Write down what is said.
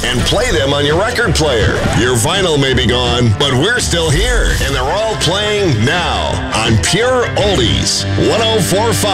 and play them on your record player. Your vinyl may be gone, but we're still here, and they're all playing now on Pure Oldies 104.5.